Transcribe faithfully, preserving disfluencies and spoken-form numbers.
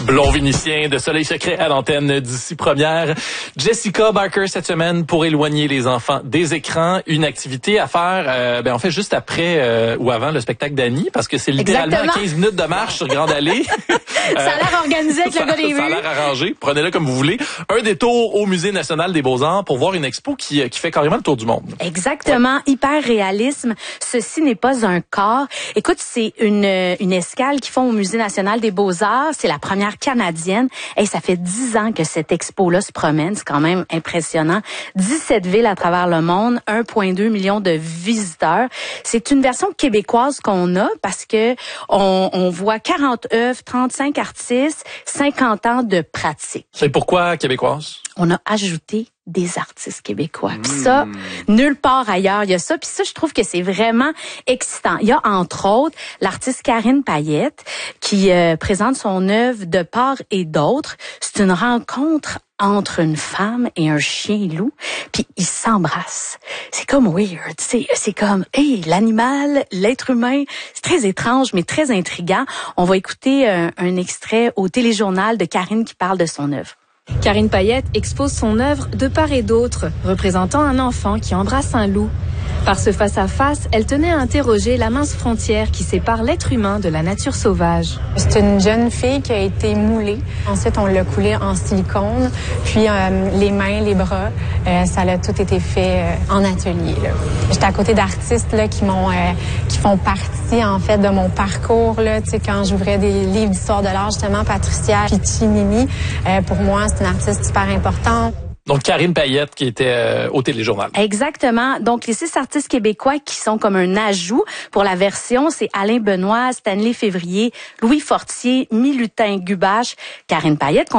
Blond Vénitien de Soleil Secret à l'antenne d'ici première. Jessica Barker cette semaine pour éloigner les enfants des écrans. Une activité à faire, euh, ben en fait juste après euh, ou avant le spectacle d'Annie, parce que c'est littéralement à quinze minutes de marche sur Grande Allée. Ça a l'air organisé avec ça, le gars des Ça a rues. l'air arrangé. Prenez-le comme vous voulez. Un détour au Musée national des beaux-arts pour voir une expo qui, qui fait carrément le tour du monde. Exactement. Ouais. Hyper réalisme. Ceci n'est pas un corps. Écoute, c'est une, une escale qu'ils font au Musée national des beaux-arts. C'est la première canadienne. Et ça fait dix ans que cette expo-là se promène. C'est quand même impressionnant. dix-sept villes à travers le monde, un virgule deux million de visiteurs. C'est une version québécoise qu'on a parce que on, on voit quarante œuvres, trente-cinq artistes, cinquante ans de pratique. Et pourquoi québécoise? On a ajouté des artistes québécois. Puis ça, nulle part ailleurs, il y a ça. Puis ça, je trouve que c'est vraiment excitant. Il y a entre autres l'artiste Karine Payette qui euh, présente son œuvre de part et d'autre. C'est une rencontre entre une femme et un chien loup, puis ils s'embrassent. C'est comme weird, c'est c'est comme hey, l'animal, l'être humain, c'est très étrange mais très intriguant. On va écouter un, un extrait au téléjournal de Karine qui parle de son œuvre. Karine Payette expose son œuvre de part et d'autre, représentant un enfant qui embrasse un loup. Par ce face-à-face, elle tenait à interroger la mince frontière qui sépare l'être humain de la nature sauvage. C'est une jeune fille qui a été moulée. Ensuite, on l'a coulée en silicone. Puis euh, les mains, les bras, euh, ça a tout été fait euh, en atelier. Là. J'étais à côté d'artistes là, qui m'ont, euh, qui font partie en fait de mon parcours. Là, tu sais, quand j'ouvrais des livres d'histoire de l'art, justement, Patricia Piccinini, euh, pour moi, c'est une artiste super importante. Donc, Karine Payette qui était euh, au téléjournal. Exactement. Donc, les six artistes québécois qui sont comme un ajout pour la version, c'est Alain Benoît, Stanley Février, Louis Fortier, Milutin Gubache, Karine Payette,